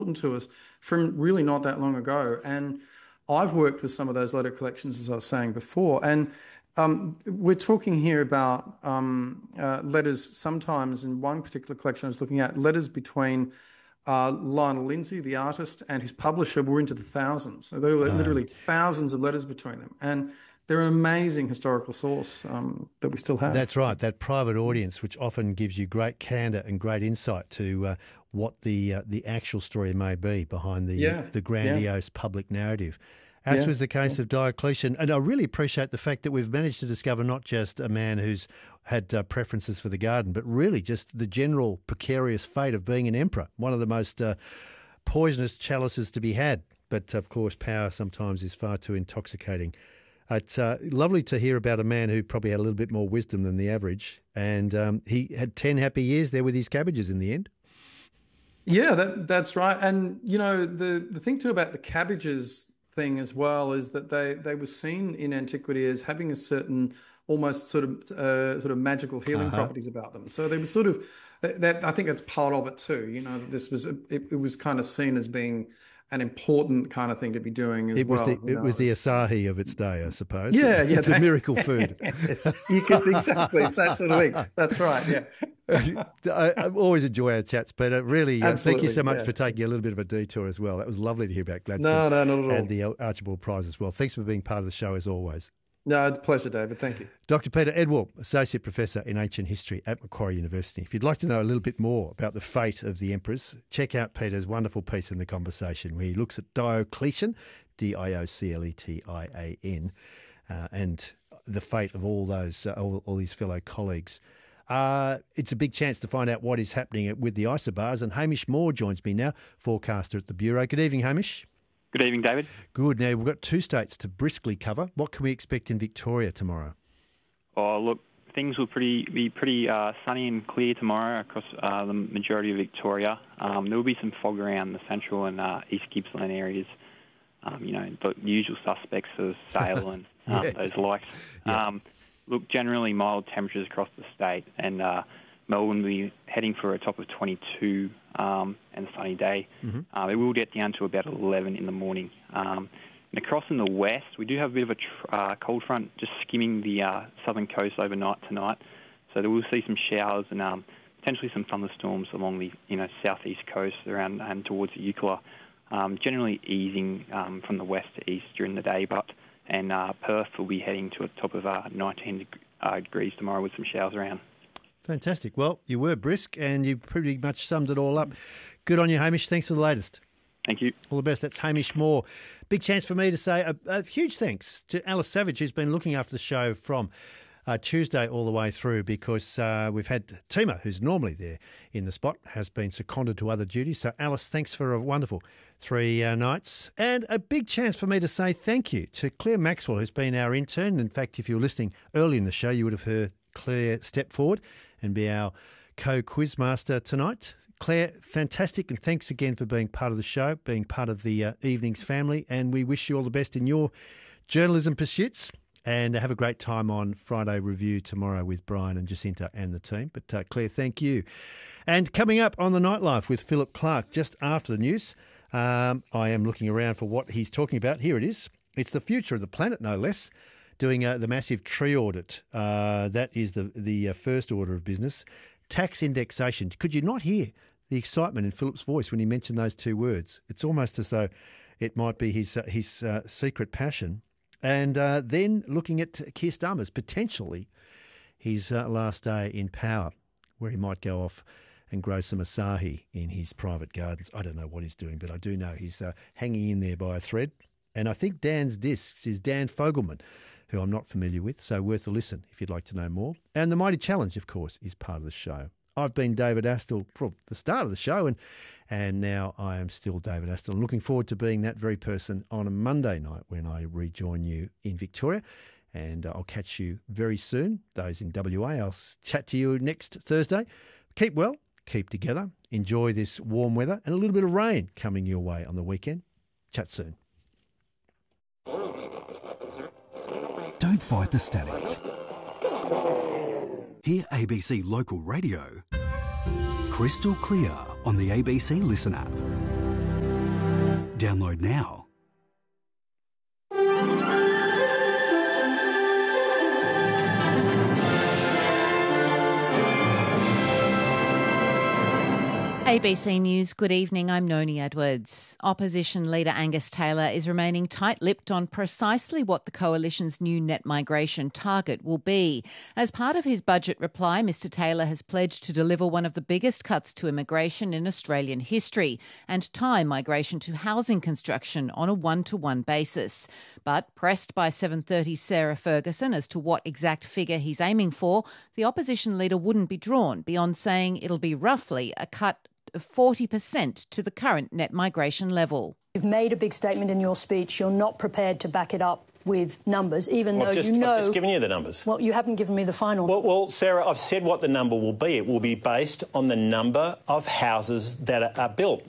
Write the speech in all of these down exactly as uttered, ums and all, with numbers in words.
to us from really not that long ago. And I've worked with some of those letter collections, as I was saying before. And um, we're talking here about um, uh, letters, sometimes in one particular collection I was looking at, letters between uh, Lionel Lindsay, the artist, and his publisher were into the thousands. So there were Oh, literally thousands of letters between them. And they're an amazing historical source um, that we still have. that's right, that private audience, which often gives you great candour and great insight to uh, what the uh, the actual story may be behind the Yeah, the yeah, grandiose public narrative. As yeah. was the case of Diocletian. And I really appreciate the fact that we've managed to discover not just a man who's had uh, preferences for the garden, but really just the general precarious fate of being an emperor, one of the most uh, poisonous chalices to be had. But, of course, power sometimes is far too intoxicating. It's uh, lovely to hear about a man who probably had a little bit more wisdom than the average. And um, he had ten happy years there with his cabbages in the end. Yeah, that that's right. And you know, the the thing too about the cabbages thing as well is that they they were seen in antiquity as having a certain almost sort of uh, sort of magical healing Uh-huh. properties about them. So they were sort of that, that I think that's part of it too. You know, that this was it, it was kind of seen as being an important kind of thing to be doing as It was well. the You it know, was it the was, Asahi of its day, I suppose. yeah, yeah, The that- miracle food. yes, you could exactly it's that sort of thing. That's right. Yeah, I, I always enjoy our chats, but uh, really, uh, thank you absolutely. so much Yeah. for taking a little bit of a detour as well. That was lovely to hear about Gladstone No, no, not at all. and the Archibald Prize as well. Thanks for being part of the show as always. No, it's a pleasure, David. Thank you. Doctor Peter Edwall, Associate Professor in Ancient History at Macquarie University. If you'd like to know a little bit more about the fate of the emperors, check out Peter's wonderful piece in The Conversation where he looks at Diocletian, D I O C L E T I A N, uh, and the fate of all those, uh, all, all his fellow colleagues. Uh, it's a big chance to find out what is happening with the isobars, and Hamish Moore joins me now, forecaster at the Bureau. Good evening, Hamish. Good evening, David. Good. Now, we've got two states to briskly cover. What can we expect in Victoria tomorrow? Oh, look, things will pretty be pretty uh, sunny and clear tomorrow across uh, the majority of Victoria. Um, there will be some fog around the central and uh, East Gippsland areas. Um, you know, the usual suspects of Sale and um, Yeah. those likes. Yeah. Um, look, generally mild temperatures across the state, and uh, Melbourne will be heading for a top of twenty-two um, and a sunny day. Mm-hmm. Uh, it will get down to about eleven in the morning. Um, and across in the west, we do have a bit of a tr- uh, cold front just skimming the uh, southern coast overnight tonight. So there will see some showers and um, potentially some thunderstorms along the you know southeast coast around and towards the Eucla. Um, generally easing um, from the west to east during the day, but and uh, Perth will be heading to a top of uh, nineteen deg- uh, degrees tomorrow with some showers around. Fantastic. Well, you were brisk and you pretty much summed it all up. Good on you, Hamish. Thanks for the latest. Thank you. All the best. That's Hamish Moore. Big chance for me to say a, a huge thanks to Alice Savage, who's been looking after the show from uh, Tuesday all the way through, because uh, we've had Tima, who's normally there in the spot, has been seconded to other duties. So, Alice, thanks for a wonderful three uh, nights. And a big chance for me to say thank you to Claire Maxwell, who's been our intern. In fact, if you were listening early in the show, you would have heard Claire step forward and be our co-quiz master tonight. Claire, fantastic, and thanks again for being part of the show, being part of the uh, evening's family, and we wish you all the best in your journalism pursuits, and have a great time on Friday Review tomorrow with Brian and Jacinta and the team. But uh, Claire, thank you. And coming up on the Nightlife with Philip Clark just after the news, um, I am looking around for what he's talking about. Here it is. It's the future of the planet, no less. Doing uh, the massive tree audit. Uh, that is the, the uh, first order of business. Tax indexation. Could you not hear the excitement in Philip's voice when he mentioned those two words? It's almost as though it might be his, uh, his uh, secret passion. And uh, then looking at Keir Starmer's potentially his uh, last day in power, where he might go off and grow some Asahi in his private gardens. I don't know what he's doing, but I do know he's uh, hanging in there by a thread. And I think Dan's Discs is Dan Fogelman, who I'm not familiar with, so worth a listen if you'd like to know more. And the Mighty Challenge, of course, is part of the show. I've been David Astle from the start of the show, and and now I am still David Astle. I'm looking forward to being that very person on a Monday night when I rejoin you in Victoria. And I'll catch you very soon. Those in W A, I'll s- chat to you next Thursday. Keep well, keep together, enjoy this warm weather and a little bit of rain coming your way on the weekend. Chat soon. Don't fight the static. Hear A B C Local Radio crystal clear on the A B C Listen app. Download now. A B C News, good evening, I'm Noni Edwards. Opposition leader Angus Taylor is remaining tight-lipped on precisely what the Coalition's new net migration target will be. As part of his budget reply, Mr Taylor has pledged to deliver one of the biggest cuts to immigration in Australian history and tie migration to housing construction on a one-to-one basis. But pressed by seven thirty's Sarah Ferguson as to what exact figure he's aiming for, the opposition leader wouldn't be drawn beyond saying it'll be roughly a cut of forty percent to the current net migration level. You've made a big statement in your speech. You're not prepared to back it up with numbers, even well, though just, you know... I've just given you the numbers. Well, you haven't given me the final. Well, well, Sarah, I've said what the number will be. It will be based on the number of houses that are built.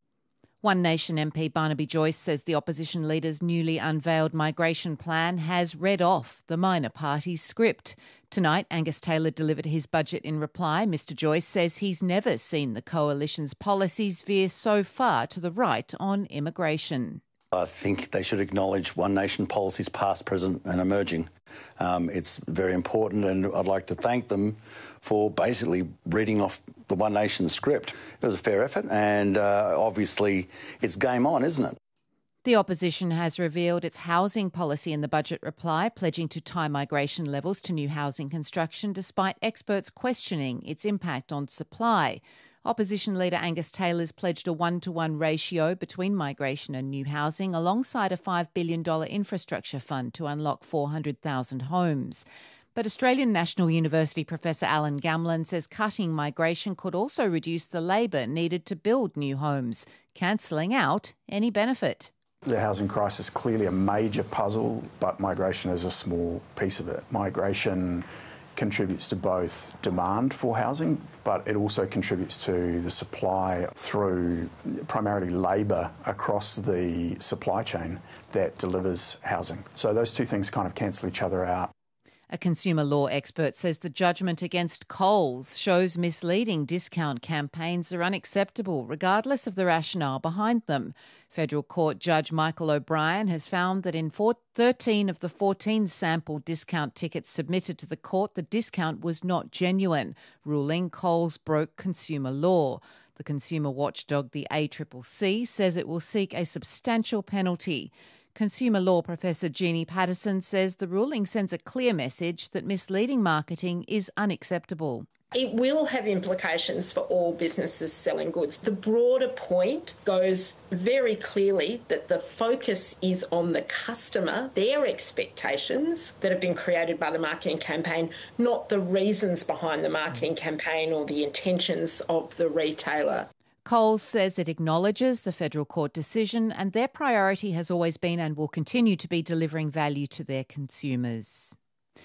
One Nation M P Barnaby Joyce says the opposition leader's newly unveiled migration plan has read off the minor party's script. Tonight, Angus Taylor delivered his budget in reply. Mr Joyce says he's never seen the Coalition's policies veer so far to the right on immigration. I think they should acknowledge One Nation policies past, present and emerging. Um, it's very important, and I'd like to thank them for basically reading off the One Nation script. It was a fair effort, and uh, obviously it's game on, isn't it? The opposition has revealed its housing policy in the budget reply, pledging to tie migration levels to new housing construction despite experts questioning its impact on supply. Opposition leader Angus Taylor's pledged a one-to-one ratio between migration and new housing alongside a five billion dollars infrastructure fund to unlock four hundred thousand homes. But Australian National University Professor Alan Gamlin says cutting migration could also reduce the labour needed to build new homes, cancelling out any benefit. The housing crisis is clearly a major puzzle, but migration is a small piece of it. Migration contributes to both demand for housing, but it also contributes to the supply through primarily labour across the supply chain that delivers housing. So those two things kind of cancel each other out. A consumer law expert says the judgment against Coles shows misleading discount campaigns are unacceptable, regardless of the rationale behind them. Federal Court Judge Michael O'Brien has found that in thirteen of the fourteen sample discount tickets submitted to the court, the discount was not genuine, ruling Coles broke consumer law. The consumer watchdog, the A C C C, says it will seek a substantial penalty. Consumer law professor Jeannie Patterson says the ruling sends a clear message that misleading marketing is unacceptable. It will have implications for all businesses selling goods. The broader point goes very clearly that the focus is on the customer, their expectations that have been created by the marketing campaign, not the reasons behind the marketing campaign or the intentions of the retailer. Coles says it acknowledges the federal court decision and their priority has always been and will continue to be delivering value to their consumers.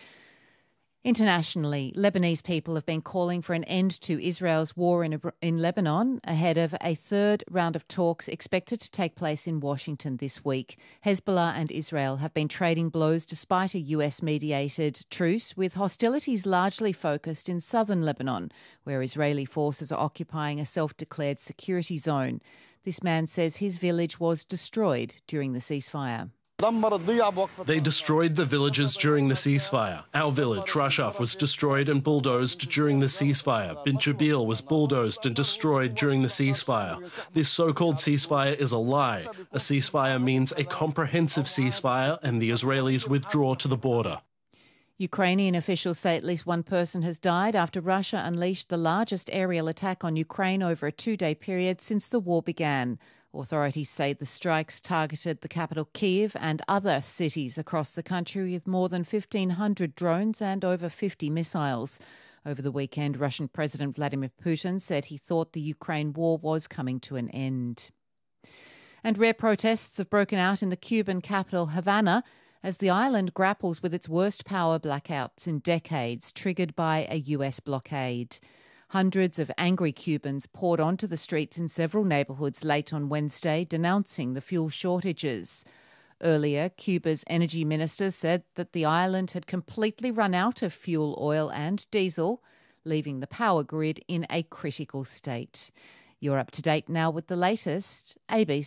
Internationally, Lebanese people have been calling for an end to Israel's war in, in Lebanon ahead of a third round of talks expected to take place in Washington this week. Hezbollah and Israel have been trading blows despite a U S-mediated truce, with hostilities largely focused in southern Lebanon, where Israeli forces are occupying a self-declared security zone. This man says his village was destroyed during the ceasefire. They destroyed the villages during the ceasefire. Our village, Rashaf, was destroyed and bulldozed during the ceasefire. Bint Jabil was bulldozed and destroyed during the ceasefire. This so-called ceasefire is a lie. A ceasefire means a comprehensive ceasefire and the Israelis withdraw to the border. Ukrainian officials say at least one person has died after Russia unleashed the largest aerial attack on Ukraine over a two-day period since the war began. Authorities say the strikes targeted the capital Kyiv and other cities across the country with more than fifteen hundred drones and over fifty missiles. Over the weekend, Russian President Vladimir Putin said he thought the Ukraine war was coming to an end. And rare protests have broken out in the Cuban capital Havana as the island grapples with its worst power blackouts in decades, triggered by a U S blockade. Hundreds of angry Cubans poured onto the streets in several neighbourhoods late on Wednesday, denouncing the fuel shortages. Earlier, Cuba's energy minister said that the island had completely run out of fuel oil and diesel, leaving the power grid in a critical state. You're up to date now with the latest A B C